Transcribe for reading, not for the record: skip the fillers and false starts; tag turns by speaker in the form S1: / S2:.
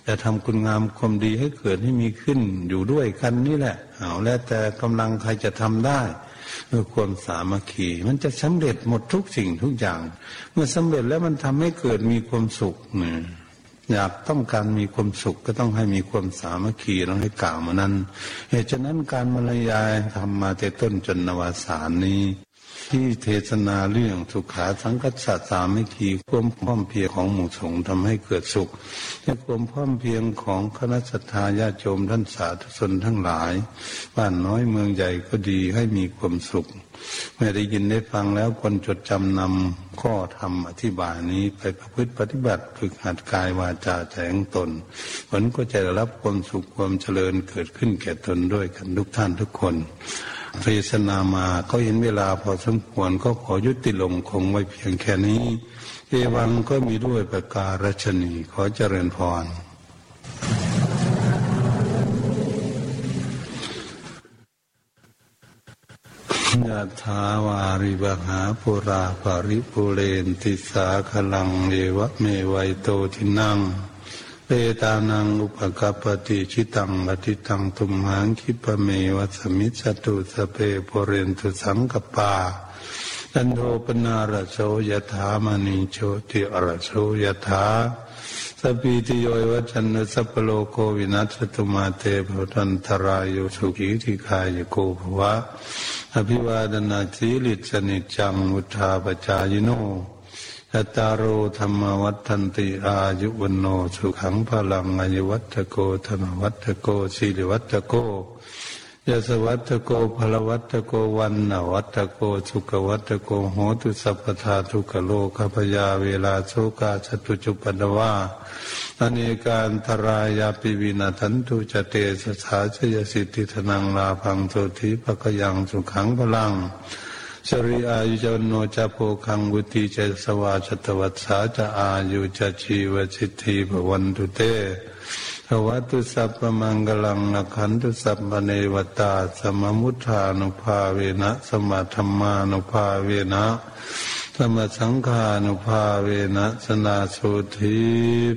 S1: จะทำคุณงามความดีให้เกิดให้มีขึ้นอยู่ด้วยกันนี่แหละเอาแล้วแต่กำลังใครจะทำได้ด้วยความสามัคคีมันจะสำเร็จหมดทุกสิ่งทุกอย่างเมื่อสำเร็จแล้วมันทำให้เกิดมีความสุขเนี่ยอยากต้องการมีความสุขก็ต้องให้มีความสามัคคีต้องให้กล่าวมานั้นเหตุฉะนั้นการบรรยายทำมาแต่ต้นจนนวสานนี้ที่เทศนาเรื่องสุขาสังคัสสะสามัคคีความพร้อมเพรียงของหมู่สงฆ์ทำให้เกิดสุขและความพร้อมเพรียงของคณะศรัทธาญาติโยมท่านสาธุชนทั้งหลายบ้านน้อยเมืองใหญ่ก็ดีให้มีความสุขเมื่อได้ยินได้ฟังแล้วคนจดจำนำข้อธรรมอธิบายนี้ไปประพฤติปฏิบัติฝึกหัดกายวาจาใจของตนผลก็จะได้รับความสุขความเจริญเกิดขึ้นแก่ตนด้วยกันทุกท่านทุกคนเทศนามาก็เห็นเวลาพอสมควรก็ขอยุติลงคงไว้เพียงแค่นี้เอวังก็มีด้วยประการฉนี้ขอเจริญพรยะถาวาริวหาปุราภริปุเรนติสาคลังเอวะเมวัยโตทินังเปตานังอุปกัปปติชิตังปฏิตังตุมหังคิปะเมวะสมิจฉตุสเปปุเรนตุสังกปาจันโทปนาระโสยถามณีโชติระโสยถาสัพพิติโยวัจนะสัพพโลกวินัสตุมาเตภวัตันตรายโยสุขีธิคายโกภวะอภิวาดนาสีลิสนิจังมุทธาปจายโนยัตตารโอธรรมวัฏันติอายุวันโนสุขังพลังอายุวัฏโกธรรมวัฏโกสิริวัฏโกยะสวัฏโกพลวัฏโกวันนวัฏโกสุขวัฏโกโหตุสัพพทาทุกโลกพยาเวลาโสกาจตุจุปนวาอเนกาอันตรายาปิวินาทันตุจเตสสาชยสิทธิธนังลาภังโสธิภคยังสุขังพลังสริอายุจโนจะโพคังวุติเจสวาชตวัสสาจะอายุจะชีวสิทธิภวันตุเตภวตุสัพพมังกลังนะขันตุสัพพเนวตาสมมุทธานุภาเวนะสมะธัมมานุภาเวนะสมะสังฆานุภาเวนะสนาโสธี